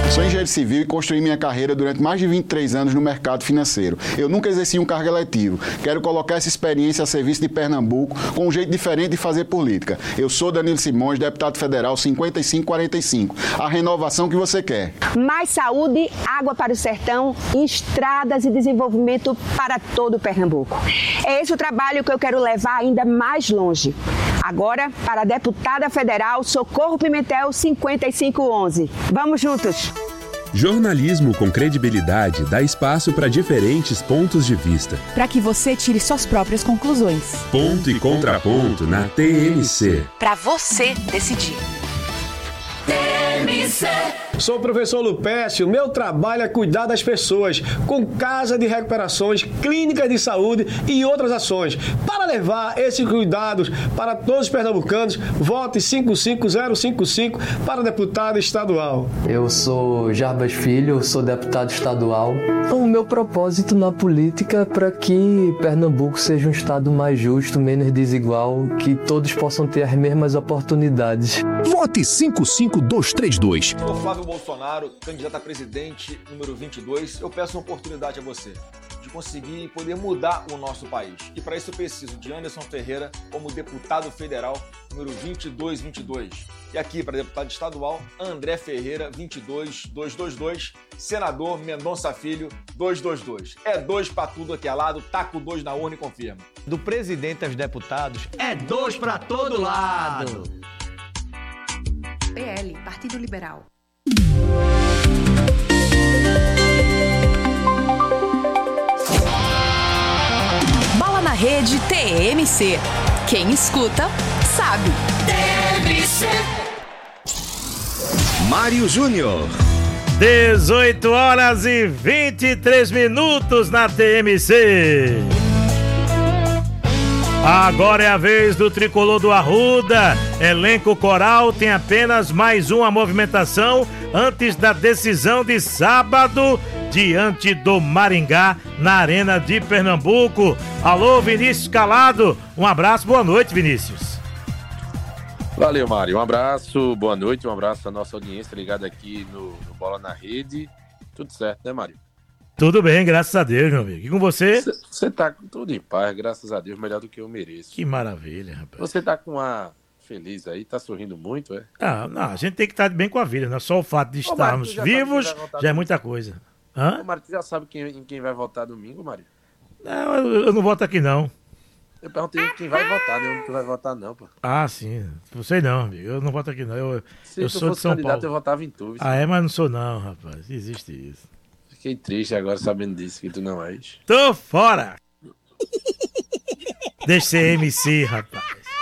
Sou engenheiro civil e construí minha carreira durante mais de 23 anos no mercado financeiro. Eu nunca exerci um cargo eletivo. Quero colocar essa experiência a serviço de Pernambuco com um jeito diferente de fazer política. Eu sou Danilo Simões, deputado federal 5545. A renovação que você quer. Mais saúde, água para o sertão, estradas e desenvolvimento para todo o Pernambuco. É esse o trabalho que eu quero levar ainda mais longe. Agora, para a deputada federal Socorro Pimentel 5511. Vamos juntos! Jornalismo com credibilidade dá espaço para diferentes pontos de vista. Para que você tire suas próprias conclusões. Ponto e contraponto na TMC. Para você decidir. TMC. Sou o professor Lupécio, meu trabalho é cuidar das pessoas, com casa de recuperações, clínicas de saúde e outras ações. Para levar esses cuidados para todos os pernambucanos, vote 55055 para deputado estadual. Eu sou Jarbas Filho, sou deputado estadual. O meu propósito na política é para que Pernambuco seja um estado mais justo, menos desigual, que todos possam ter as mesmas oportunidades. Vote 55232. Flávio Bolsonaro, candidato a presidente número 22, eu peço uma oportunidade a você de conseguir poder mudar o nosso país. E para isso eu preciso de Anderson Ferreira como deputado federal número 2222. E aqui para deputado estadual, André Ferreira 22222, senador Mendonça Filho 222. É 2 para tudo aqui ao lado, taca o 2 na urna e confirma. Do presidente aos deputados, é 2 para todo lado. PL, Partido Liberal. Bola na Rede TMC. Quem escuta, sabe. TMC. Mário Júnior. 18 horas e 23 minutos na TMC. Agora é a vez do tricolor do Arruda. Elenco coral tem apenas mais uma movimentação antes da decisão de sábado diante do Maringá na Arena de Pernambuco. Alô, Vinícius Calado. Um abraço, boa noite, Vinícius. Valeu, Mário. Um abraço, boa noite, um abraço à nossa audiência ligada aqui no Bola na Rede. Tudo certo, né, Mário? Tudo bem, graças a Deus, meu amigo. E com você? Você tá com tudo em paz, graças a Deus, melhor do que eu mereço. Que maravilha, rapaz. Você tá com uma feliz aí, tá sorrindo muito, é? Não, a gente tem que estar bem com a vida, né? Só o fato de estarmos vivos já é muita coisa. Ô, Mário, tu já sabe em quem vai votar domingo, Mário? Não, eu não voto aqui, não. Eu perguntei quem vai votar, né? Tu vai votar não, pô. Ah, sim. Você não, amigo. Eu não voto aqui, não. Eu sou de São Paulo. Eu votava em tu. Mas não sou não, rapaz. Existe isso. Fiquei triste agora sabendo disso, que tu não és. Tô fora! Deixa ser MC, rapaz.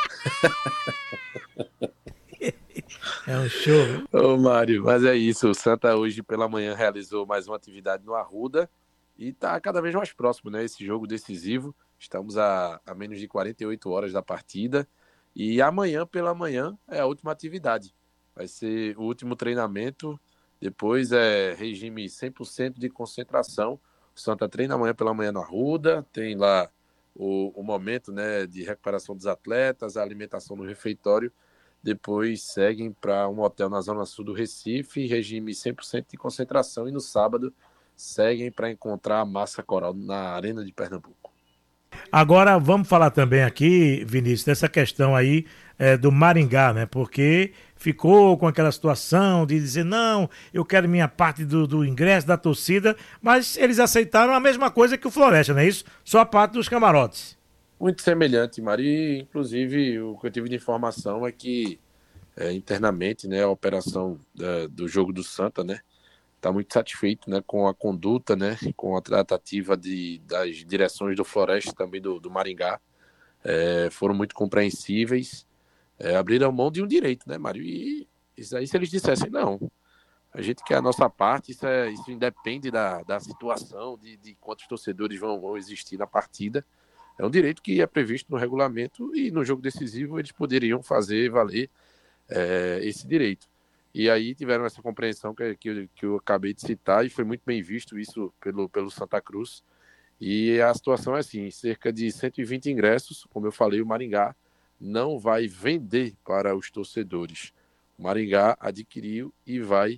É um show. Ô, Mário, mas é isso. O Santa hoje pela manhã realizou mais uma atividade no Arruda e tá cada vez mais próximo, né? Esse jogo decisivo. Estamos a menos de 48 horas da partida. E amanhã pela manhã é a última atividade. Vai ser o último treinamento. Depois é regime 100% de concentração. O Santa treina amanhã pela manhã no Arruda. Tem lá o momento, né, de recuperação dos atletas, a alimentação no refeitório. Depois seguem para um hotel na zona sul do Recife, regime 100% de concentração. E no sábado seguem para encontrar a massa coral na Arena de Pernambuco. Agora vamos falar também aqui, Vinícius, dessa questão aí do Maringá, né? Porque ficou com aquela situação de dizer, não, eu quero minha parte do ingresso da torcida, mas eles aceitaram a mesma coisa que o Floresta, não é isso? Só a parte dos camarotes. Muito semelhante, Mari. Inclusive, o que eu tive de informação é que internamente, né, a operação do jogo do Santa, né, está muito satisfeito, né, com a conduta, né, com a tratativa das direções do Floresta e também do Maringá. Foram muito compreensíveis, abriram mão de um direito, né, Mário? E isso aí, se eles dissessem, não, a gente quer a nossa parte, isso independe da situação, de quantos torcedores vão existir na partida. É um direito que é previsto no regulamento e no jogo decisivo eles poderiam fazer valer esse direito. E aí tiveram essa compreensão que eu acabei de citar e foi muito bem visto isso pelo Santa Cruz. E a situação é assim, cerca de 120 ingressos, como eu falei, o Maringá não vai vender para os torcedores. O Maringá adquiriu e vai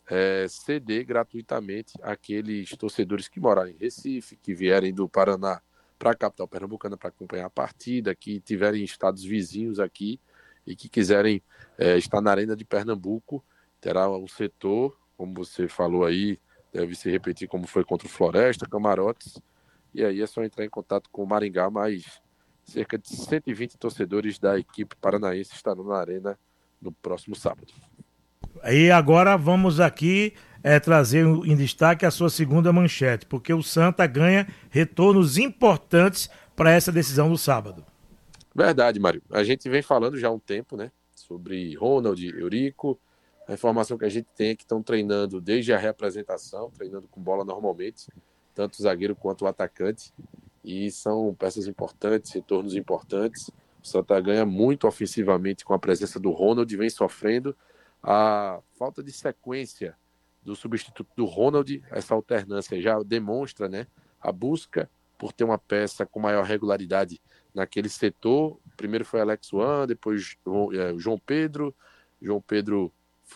ceder gratuitamente aqueles torcedores que moraram em Recife, que vierem do Paraná para a capital pernambucana para acompanhar a partida, que tiverem estados vizinhos aqui e que quiserem estar na Arena de Pernambuco. Terá um setor, como você falou aí, deve se repetir como foi contra o Floresta, camarotes, e aí é só entrar em contato com o Maringá, mas cerca de 120 torcedores da equipe paranaense estarão na Arena no próximo sábado. E agora vamos aqui trazer em destaque a sua segunda manchete, porque o Santa ganha retornos importantes para essa decisão do sábado. Verdade, Mário. A gente vem falando já há um tempo, né, sobre Ronald, Eurico. A informação que a gente tem é que estão treinando desde a reapresentação, treinando com bola normalmente, tanto o zagueiro quanto o atacante, e são peças importantes, retornos importantes. O Santa ganha muito ofensivamente com a presença do Ronald, vem sofrendo a falta de sequência do substituto do Ronald. Essa alternância já demonstra, né, a busca por ter uma peça com maior regularidade naquele setor. Primeiro foi Alex Wan, depois o João Pedro. João Pedro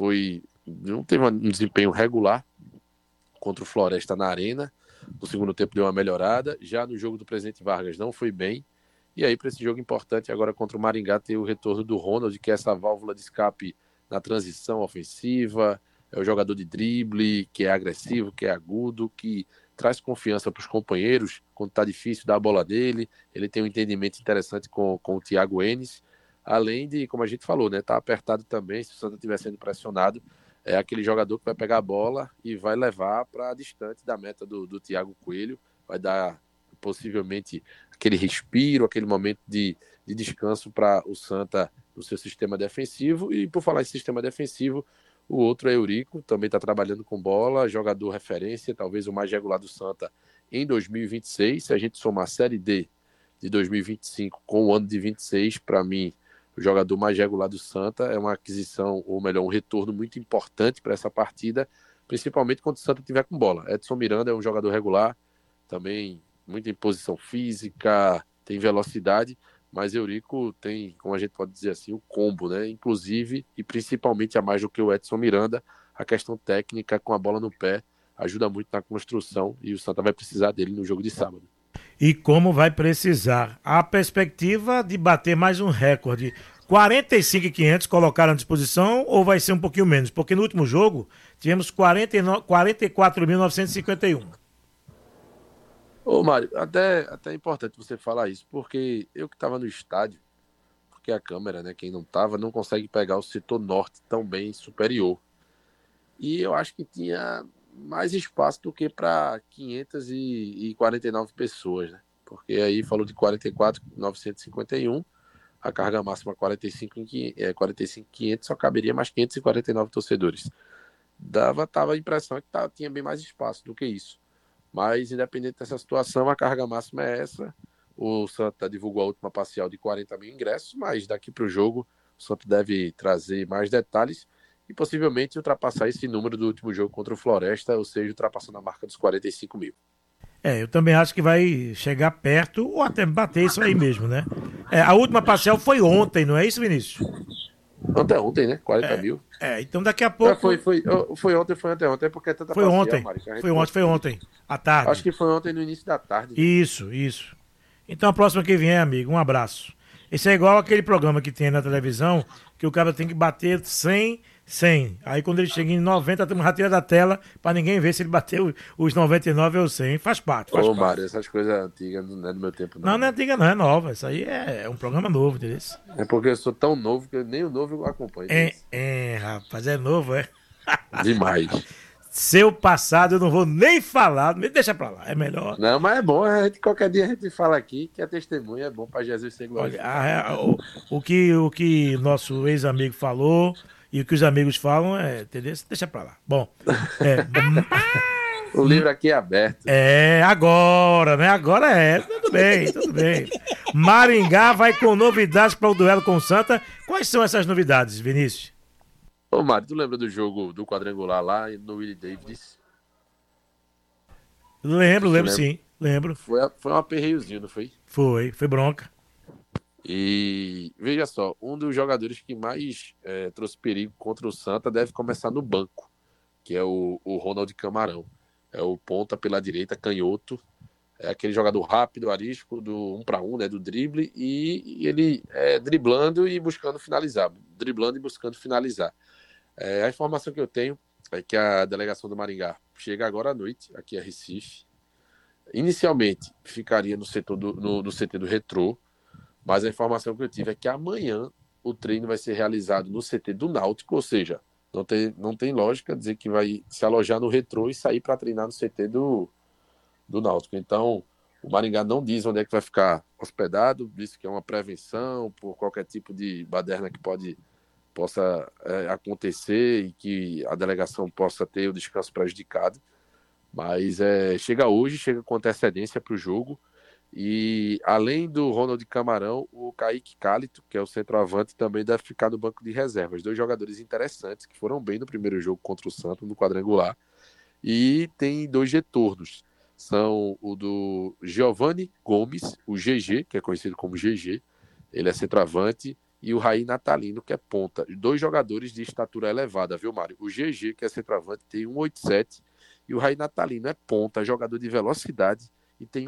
não teve um desempenho regular contra o Floresta na Arena. No segundo tempo deu uma melhorada. Já no jogo do Presidente Vargas não foi bem. E aí, para esse jogo importante agora contra o Maringá, tem o retorno do Ronald, que é essa válvula de escape na transição ofensiva, é o jogador de drible, que é agressivo, que é agudo, que traz confiança para os companheiros quando está difícil dar a bola dele. Ele tem um entendimento interessante com o Thiago Enes, além de, como a gente falou, né, tá apertado também. Se o Santa estiver sendo pressionado, é aquele jogador que vai pegar a bola e vai levar para distante da meta do Thiago Coelho, vai dar possivelmente aquele respiro, aquele momento de descanso para o Santa no seu sistema defensivo. E por falar em sistema defensivo, o outro é Eurico, também está trabalhando com bola, jogador referência, talvez o mais regular do Santa em 2026. Se a gente somar a Série D de 2025 com o ano de 26, para mim, o jogador mais regular do Santa é uma aquisição, ou melhor, um retorno muito importante para essa partida, principalmente quando o Santa tiver com bola. Edson Miranda é um jogador regular, também muito em posição física, tem velocidade, mas Eurico tem, como a gente pode dizer assim, o combo, né? Inclusive, e principalmente a mais do que o Edson Miranda, a questão técnica com a bola no pé ajuda muito na construção e o Santa vai precisar dele no jogo de sábado. E como vai precisar? A perspectiva de bater mais um recorde. 45.500 colocaram à disposição ou vai ser um pouquinho menos? Porque no último jogo tivemos 44.951. Ô Mário, até é importante você falar isso, porque eu que estava no estádio, porque a câmera, né, quem não estava, não consegue pegar o setor norte tão bem superior. E eu acho que tinha mais espaço do que para 549 pessoas, né? Porque aí falou de 44.951, a carga máxima 45.500, só caberia mais 549 torcedores. Tava a impressão que tinha bem mais espaço do que isso. Mas, independente dessa situação, a carga máxima é essa. O Santa divulgou a última parcial de 40 mil ingressos, mas daqui para o jogo, o Santa deve trazer mais detalhes e possivelmente ultrapassar esse número do último jogo contra o Floresta, ou seja, ultrapassando a marca dos 45 mil. Eu também acho que vai chegar perto ou até bater isso aí mesmo, né? A última parcial foi ontem, não é isso, Vinícius? Ontem, né? 40 mil. Então daqui a pouco... Foi ontem, foi anteontem, porque é tanta foi parcial, ontem, Mari, foi ontem, à tarde. Acho que foi ontem no início da tarde. Né? Isso. Então a próxima que vier, amigo, um abraço. Esse é igual aquele programa que tem na televisão, que o cara tem que bater 100. Aí quando ele chega em 90, a turma já tira da tela pra ninguém ver se ele bateu os 99 ou 100. Faz parte. Mário, essas coisas antigas não é do meu tempo, não. Não é antiga, não, é nova. Isso aí é um programa novo, entendeu? É porque eu sou tão novo que nem o novo eu acompanho. Rapaz, é novo, é? Demais. Seu passado eu não vou nem falar, deixa pra lá, é melhor. Não, mas é bom, qualquer dia a gente fala aqui que a testemunha é bom pra Jesus ser glorificado. O que nosso ex-amigo falou e o que os amigos falam, entendeu? Deixa pra lá. Bom, o livro aqui é aberto. Agora, né? Agora tudo bem. Maringá vai com novidades para o duelo com o Santa. Quais são essas novidades, Vinícius? Ô Mário, tu lembra do jogo do quadrangular lá no Willie Davis? Lembro sim, lembro. Foi um aperreiozinho, não foi? Foi bronca. E veja só, um dos jogadores que mais trouxe perigo contra o Santa deve começar no banco, que é o Ronald Camarão. É o ponta pela direita, canhoto. É aquele jogador rápido, arisco, do 1 para 1, né, do drible, e ele driblando e buscando finalizar. Driblando e buscando finalizar. A informação que eu tenho é que a delegação do Maringá chega agora à noite, aqui a Recife. Inicialmente, ficaria no CT do Retrô, mas a informação que eu tive é que amanhã o treino vai ser realizado no CT do Náutico, ou seja, não tem lógica dizer que vai se alojar no Retrô e sair para treinar no CT do Náutico. Então, o Maringá não diz onde é que vai ficar hospedado, diz que é uma prevenção por qualquer tipo de baderna que possa acontecer e que a delegação possa ter o descanso prejudicado. Mas chega hoje, chega com antecedência para o jogo. E além do Ronald Camarão, o Kaique Cálito, que é o centroavante, também deve ficar no banco de reservas. 2 jogadores interessantes que foram bem no primeiro jogo contra o Santos, no quadrangular. E tem 2 retornos. São o do Giovanni Gomes, o GG, que é conhecido como GG, ele é centroavante, e o Raí Natalino, que é ponta. 2 jogadores de estatura elevada, viu, Mário? O GG, que é centroavante, tem 1,87 e o Raí Natalino é ponta, jogador de velocidade e tem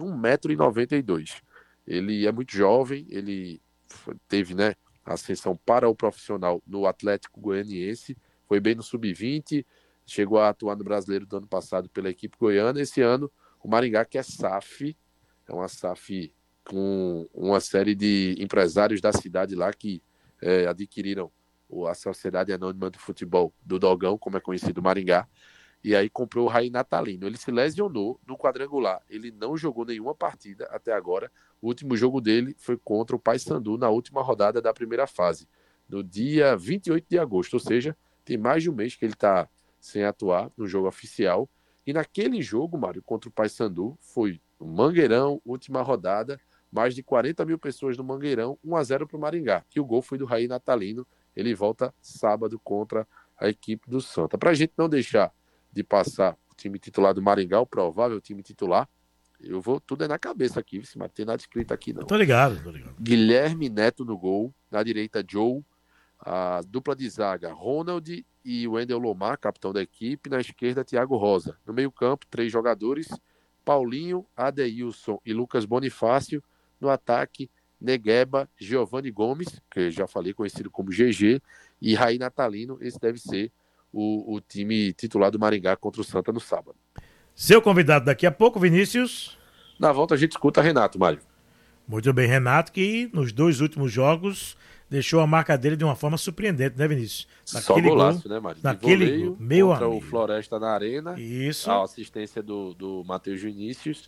1,92 m. Ele é muito jovem, ele teve, né, ascensão para o profissional no Atlético Goianiense, foi bem no Sub-20, chegou a atuar no Brasileiro do ano passado pela equipe goiana. Esse ano, o Maringá, que é SAF, é uma SAF com uma série de empresários da cidade lá que adquiriram a Sociedade Anônima do Futebol do Dogão, como é conhecido o Maringá, e aí comprou o Raí Natalino. Ele se lesionou no quadrangular, ele não jogou nenhuma partida até agora. O último jogo dele foi contra o Paysandu na última rodada da primeira fase, no dia 28 de agosto, ou seja, tem mais de um mês que ele está sem atuar no jogo oficial. E naquele jogo, Mário, contra o Paysandu, foi o Mangueirão, última rodada, mais de 40 mil pessoas no Mangueirão, 1-0 para o Maringá. E o gol foi do Raí Natalino. Ele volta sábado contra a equipe do Santa. Para a gente não deixar de passar o time titular do Maringá, o provável time titular, eu vou tudo na cabeça aqui, mas não tem nada escrito aqui não. Tô ligado. Guilherme Neto no gol, na direita Joe, a dupla de zaga Ronald e Wendel Lomar, capitão da equipe, na esquerda Thiago Rosa. No meio campo, 3 jogadores, Paulinho, Adeilson e Lucas Bonifácio. No ataque, Negueba, Giovanni Gomes, que já falei, conhecido como GG, e Raí Natalino. Esse deve ser o time titular do Maringá contra o Santa no sábado. Seu convidado daqui a pouco, Vinícius. Na volta a gente escuta Renato, Mário. Muito bem, Renato, que nos 2 últimos jogos deixou a marca dele de uma forma surpreendente, né, Vinícius? Só golaço, né, Mário? Naquele gol, meu contra amigo. O Floresta na Arena. Isso. A assistência do Matheus Vinícius.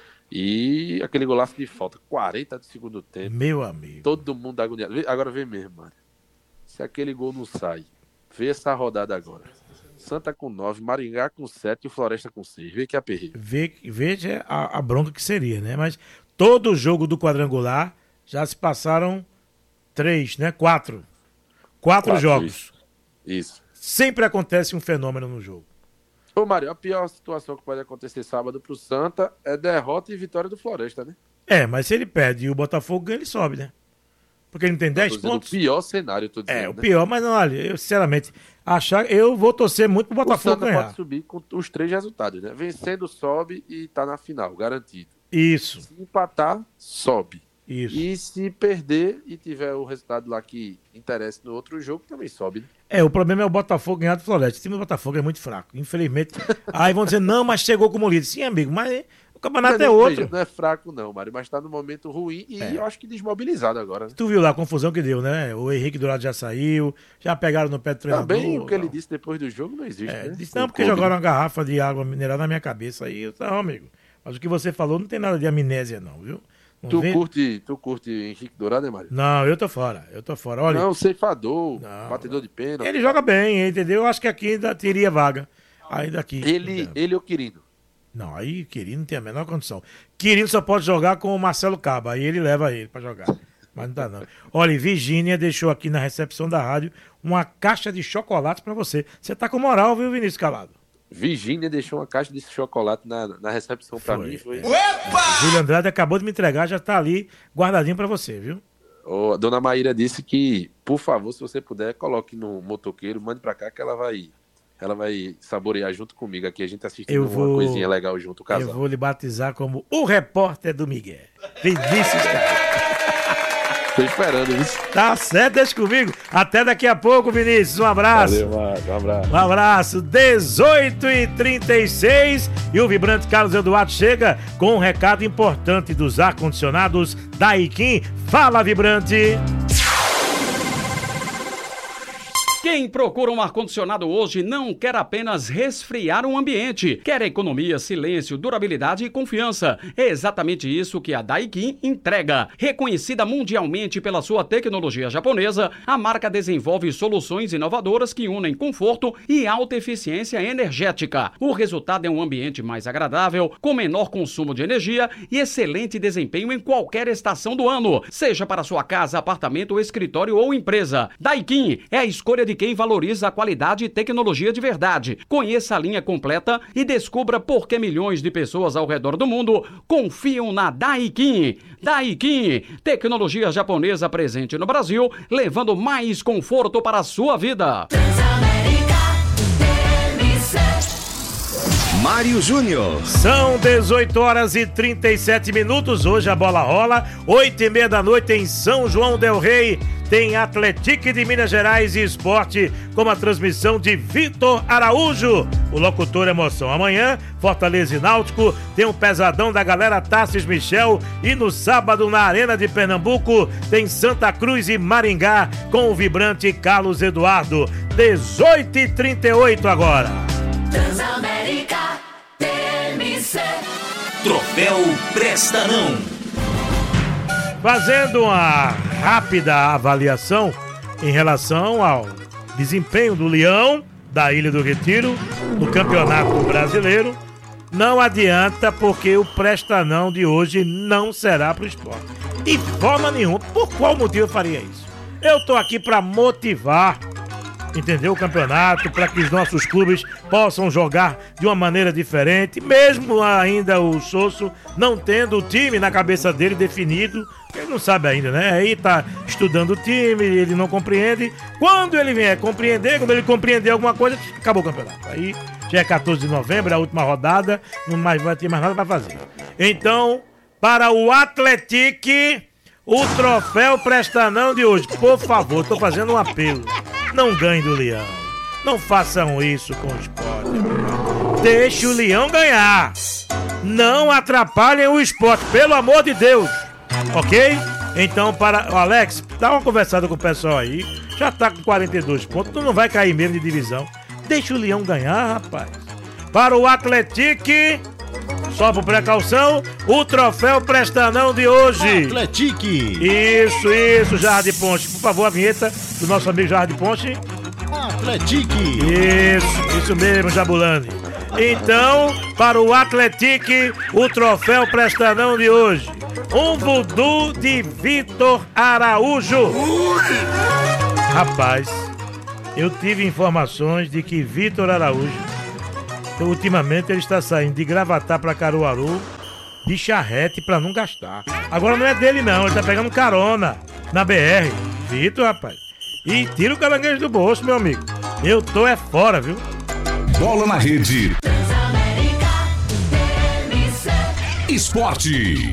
E aquele golaço de falta, 40 do segundo tempo. Meu amigo. Todo mundo agoniado. Agora vê mesmo, Mário. Se aquele gol não sai, vê essa rodada agora. Santa com 9, Maringá com 7 e o Floresta com 6. Vê que aperreio. Veja a bronca que seria, né? Mas todo jogo do quadrangular já se passaram 3, né? 4 jogos. Isso. Sempre acontece um fenômeno no jogo. Ô, Mário, a pior situação que pode acontecer sábado pro Santa é derrota e vitória do Floresta, né? Mas se ele perde e o Botafogo ganha, ele sobe, né? Porque ele não tem 10 pontos. O pior cenário, eu tô dizendo. O pior, mas não, olha, eu sinceramente, eu vou torcer muito pro Botafogo ganhar. O Santa pode subir com os 3 resultados, né? Vencendo, sobe e tá na final, garantido. Isso. Se empatar, sobe. Isso. E se perder e tiver o resultado lá que interessa no outro jogo, também sobe, né? O problema é o Botafogo ganhar do Floresta. O time do Botafogo é muito fraco, infelizmente. Aí vão dizer, não, mas chegou como líder. Sim, amigo, mas o campeonato é outro. Veja, não é fraco não, Mário, mas tá num momento ruim e eu acho que desmobilizado agora. Né? Tu viu lá a confusão que deu, né? O Henrique Dourado já saiu, já pegaram no pé do treinador. Também o que ele disse depois do jogo não existe, né? Disse, não, porque jogaram uma garrafa de água mineral na minha cabeça. Aí eu tava, amigo, mas o que você falou não tem nada de amnésia não, viu? Tu curte Henrique Dourado, né, Mário? Não, eu tô fora. Olha, não, ceifador, batedor de pênalti. Ele joga bem, entendeu? Eu acho que aqui ainda teria vaga. Ainda aqui. Ele ou Quirino? Não, aí Quirino não tem a menor condição. Quirino só pode jogar com o Marcelo Caba, aí ele leva ele pra jogar. Mas não dá não. Olha, Virgínia deixou aqui na recepção da rádio uma caixa de chocolate pra você. Você tá com moral, viu, Vinícius Calado? Virgínia deixou uma caixa de chocolate na recepção pra mim. Júlio Andrade acabou de me entregar, já tá ali guardadinho pra você, viu? A dona Maíra disse que, por favor, se você puder, coloque no motoqueiro, mande pra cá que ela vai ela vai saborear junto comigo aqui, a gente assistindo uma coisinha legal junto, o casal. Eu vou lhe batizar como o repórter do Miguel. Vinícius, cara. Tô esperando isso. Tá certo, deixa comigo. Até daqui a pouco, Vinícius. Um abraço. Valeu, Marco. Um abraço. Um abraço. 18h36 e o vibrante Carlos Eduardo chega com um recado importante dos ar-condicionados Daikin. Fala, vibrante. Quem procura um ar-condicionado hoje não quer apenas resfriar um ambiente, quer economia, silêncio, durabilidade e confiança. É exatamente isso que a Daikin entrega. Reconhecida mundialmente pela sua tecnologia japonesa, a marca desenvolve soluções inovadoras que unem conforto e alta eficiência energética. O resultado é um ambiente mais agradável, com menor consumo de energia e excelente desempenho em qualquer estação do ano, seja para sua casa, apartamento, escritório ou empresa. Daikin é a escolha de quem valoriza a qualidade e tecnologia de verdade. Conheça a linha completa e descubra por que milhões de pessoas ao redor do mundo confiam na Daikin. Daikin, tecnologia japonesa presente no Brasil, levando mais conforto para a sua vida. Mário Júnior. São 18h37. Hoje a bola rola. 8h30 da noite em São João del Rei. Tem Atlético de Minas Gerais e Esporte com a transmissão de Vitor Araújo, o locutor emoção. Amanhã, Fortaleza e Náutico, tem um pesadão da galera Tarcísio Michel. E no sábado, na Arena de Pernambuco, tem Santa Cruz e Maringá com o vibrante Carlos Eduardo. 18h38 agora. Transamérica TMC. Troféu Presta Não. Fazendo uma rápida avaliação em relação ao desempenho do Leão da Ilha do Retiro no Campeonato Brasileiro, não adianta, porque o Presta Não de hoje não será para o Esporte. De forma nenhuma. Por qual motivo eu faria isso? Eu tô aqui para motivar, entendeu, o campeonato, para que os nossos clubes possam jogar de uma maneira diferente, mesmo ainda o Sosso não tendo o time na cabeça dele definido. Ele não sabe ainda, né? Aí tá estudando o time, ele não compreende. Quando ele vier compreender, quando ele compreender alguma coisa, acabou o campeonato. Aí já é 14 de novembro, é a última rodada, não vai ter mais nada para fazer. Então, para o Atlético, o troféu Presta Não de hoje, por favor, tô fazendo um apelo. Não ganhe do Leão. Não façam isso com o Esporte. Deixe o Leão ganhar. Não atrapalhem o Esporte, pelo amor de Deus. Ok? Então, para o Alex, dá uma conversada com o pessoal aí. Já tá com 42 pontos, tu não vai cair mesmo de divisão. Deixa o Leão ganhar, rapaz. Para o Atlético, só por precaução, o troféu Presta Não de hoje. Atlético. Isso, Jardim Ponte. Por favor, a vinheta do nosso amigo Jardim Ponte. Atlético. Isso mesmo, Jabulani. Então, para o Atlético, o troféu Presta Não de hoje. Um voodoo de Vitor Araújo. Rapaz, eu tive informações de que Vitor Araújo, ultimamente ele está saindo de Gravatá para Caruaru de charrete para não gastar. Agora não é dele não, ele está pegando carona na BR. Vitor, rapaz. E tira o caranguejo do bolso, meu amigo. Eu tô é fora, viu? Bola na rede. Esporte.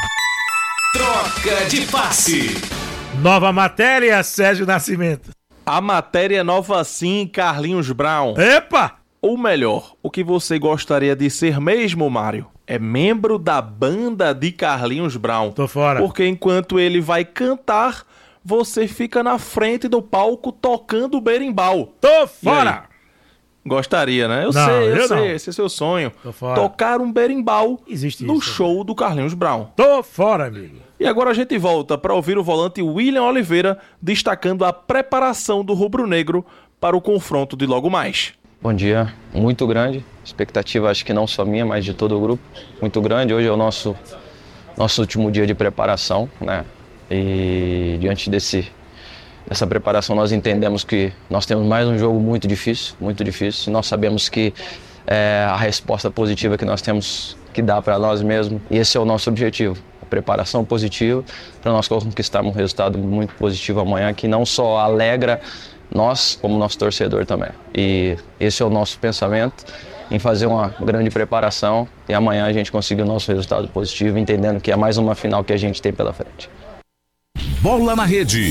Troca de passe. Nova matéria, Sérgio Nascimento. A matéria é nova sim, Carlinhos Brown. Epa! Ou melhor, o que você gostaria de ser mesmo, Mário? É membro da banda de Carlinhos Brown. Tô fora. Porque enquanto ele vai cantar, você fica na frente do palco tocando berimbau. Tô fora! Gostaria, né? Eu sei, esse é seu sonho. Tô fora. Tocar um berimbau no isso, show do Carlinhos Brown. Tô fora, amigo. E agora a gente volta para ouvir o volante William Oliveira destacando a preparação do rubro-negro para o confronto de logo mais. Bom dia, muito grande. Expectativa, acho que não só minha, mas de todo o grupo. Muito grande. Hoje é o nosso último dia de preparação, né? E diante dessa preparação nós entendemos que nós temos mais um jogo muito difícil. Nós sabemos que a resposta positiva que nós temos que dar para nós mesmos, e esse é o nosso objetivo. A preparação positiva para nós conquistarmos um resultado muito positivo amanhã, que não só alegra nós como nosso torcedor também. E esse é o nosso pensamento, em fazer uma grande preparação e amanhã a gente conseguir o nosso resultado positivo, entendendo que é mais uma final que a gente tem pela frente. Bola na Rede.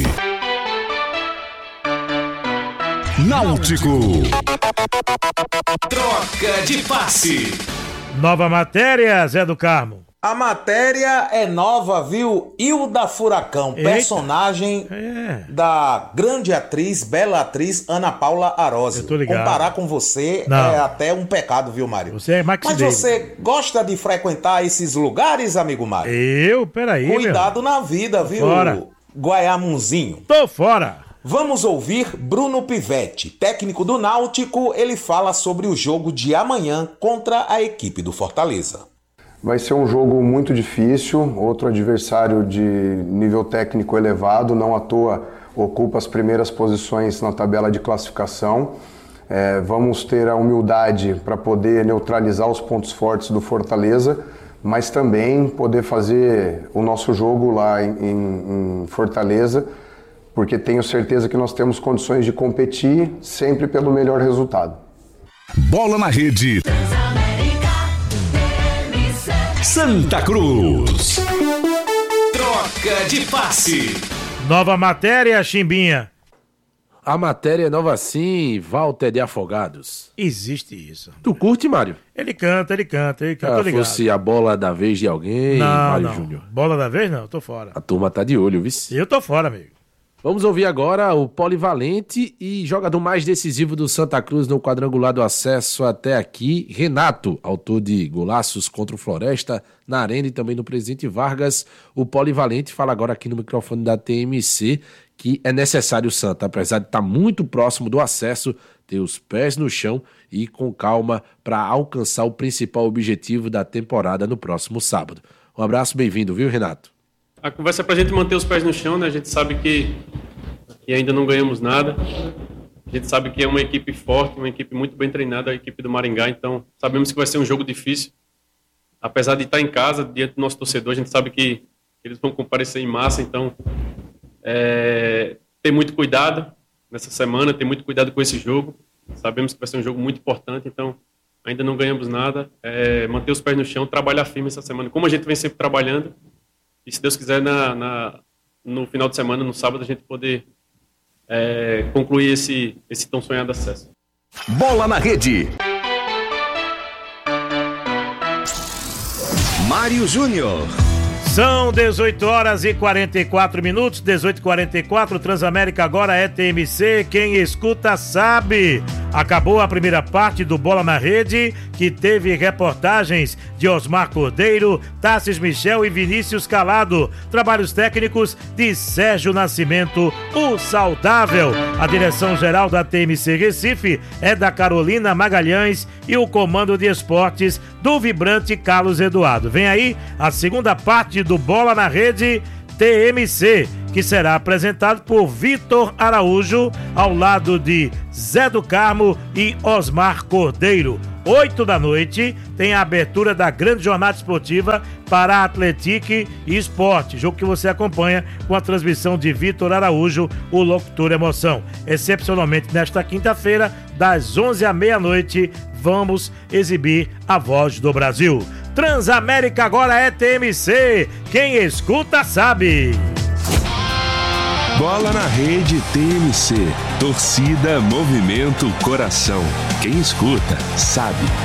Náutico. Troca de passe. Nova matéria, Zé do Carmo. A matéria é nova, viu? Hilda Furacão, personagem da grande atriz, bela atriz, Ana Paula Arósio. Eu tô ligado. Comparar com você Não. é até um pecado, viu, Mário? Você é Max Mas David. você gosta de frequentar esses lugares, amigo Mário? Peraí, Cuidado na vida, viu? Fora. Guaiamunzinho. Tô fora. Vamos ouvir Bruno Pivetti, técnico do Náutico. Ele fala sobre o jogo de amanhã contra a equipe do Fortaleza. Vai ser um jogo muito difícil, outro adversário de nível técnico elevado, não à toa ocupa as primeiras posições na tabela de classificação. Vamos ter a humildade para poder neutralizar os pontos fortes do Fortaleza, mas também poder fazer o nosso jogo lá em Fortaleza, porque tenho certeza que nós temos condições de competir sempre pelo melhor resultado. Bola na Rede. Santa Cruz. Troca de passe. Nova matéria, Chimbinha. A matéria é nova sim, Walter de Afogados. Existe isso. Tu curte, Mário? Ele canta, tô ligado. Fosse a bola da vez de alguém, Mário Júnior. Bola da vez não, tô fora. A turma tá de olho, viu? Eu tô fora, amigo. Vamos ouvir agora o polivalente e jogador mais decisivo do Santa Cruz no quadrangular do acesso até aqui, Renato, autor de golaços contra o Floresta, na Arena e também no Presidente Vargas. O polivalente fala agora aqui no microfone da TMC que é necessário o Santa, apesar de estar muito próximo do acesso, ter os pés no chão e ir com calma para alcançar o principal objetivo da temporada no próximo sábado. Um abraço, bem-vindo, viu, Renato? A conversa é pra gente manter os pés no chão, né? A gente sabe que ainda não ganhamos nada. A gente sabe que é uma equipe forte, uma equipe muito bem treinada, a equipe do Maringá. Então, sabemos que vai ser um jogo difícil. Apesar de estar em casa, diante do nosso torcedor, a gente sabe que eles vão comparecer em massa. Então, ter muito cuidado nessa semana, ter muito cuidado com esse jogo. Sabemos que vai ser um jogo muito importante, então ainda não ganhamos nada. Manter os pés no chão, trabalhar firme essa semana, como a gente vem sempre trabalhando. E se Deus quiser, no final de semana, no sábado, a gente poder concluir esse tão sonhado acesso. Bola na Rede. Mário Júnior. São 18 horas e 44 minutos, 18h44, Transamérica agora é TMC, quem escuta sabe. Acabou a primeira parte do Bola na Rede, que teve reportagens de Osmar Cordeiro, Tassis Michel e Vinícius Calado. Trabalhos técnicos de Sérgio Nascimento, o saudável. A direção-geral da TMC Recife é da Carolina Magalhães e o comando de esportes do vibrante Carlos Eduardo. Vem aí a segunda parte do Bola na Rede TMC, que será apresentado por Vitor Araújo, ao lado de Zé do Carmo e Osmar Cordeiro. 8 da noite tem a abertura da grande jornada esportiva para Atlético e Esporte, jogo que você acompanha com a transmissão de Vitor Araújo, o locutor emoção. Excepcionalmente nesta quinta-feira, das 11 à meia-noite, vamos exibir a Voz do Brasil. Transamérica agora é TMC, quem escuta sabe. Bola na Rede TMC. Torcida, movimento, coração. Quem escuta, sabe.